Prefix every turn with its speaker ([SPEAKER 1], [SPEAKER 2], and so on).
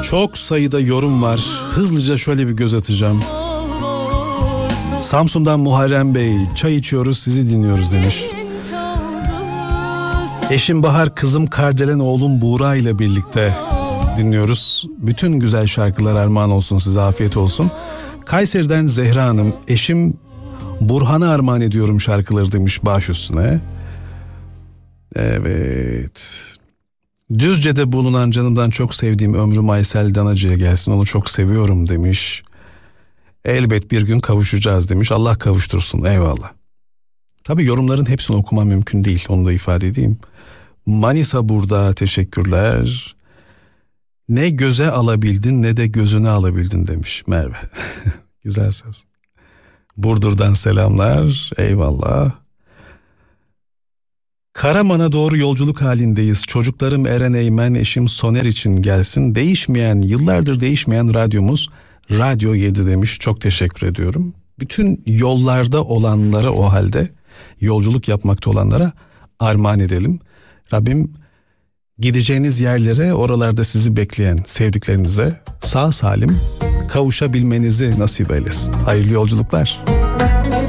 [SPEAKER 1] Çok sayıda yorum var. Hızlıca şöyle bir göz atacağım. Samsun'dan Muharrem Bey, çay içiyoruz, sizi dinliyoruz demiş. Eşim Bahar, kızım Kardelen, oğlum Buğra ile birlikte dinliyoruz. Bütün güzel şarkılar armağan olsun size, afiyet olsun. Kayseri'den Zehra Hanım, eşim Burhan'a armağan ediyorum şarkıları demiş, baş üstüne. Evet. Düzce'de bulunan canımdan çok sevdiğim Ömrüm Aysel Danacı'ya gelsin, onu çok seviyorum demiş. Elbet bir gün kavuşacağız demiş. Allah kavuştursun, eyvallah. Tabii yorumların hepsini okumam mümkün değil, onu da ifade edeyim. Manisa burada, teşekkürler. Ne göze alabildin ne de gözüne alabildin demiş Merve. Güzel söz. Burdur'dan selamlar, eyvallah. Karaman'a doğru yolculuk halindeyiz. Çocuklarım Eren Eymen, eşim Soner için gelsin. Değişmeyen, yıllardır değişmeyen radyomuz Radyo 7 demiş. Çok teşekkür ediyorum. Bütün yollarda olanlara, o halde yolculuk yapmakta olanlara armağan edelim. Rabbim gideceğiniz yerlere, oralarda sizi bekleyen sevdiklerinize sağ salim kavuşabilmenizi nasip eylesin. Hayırlı yolculuklar.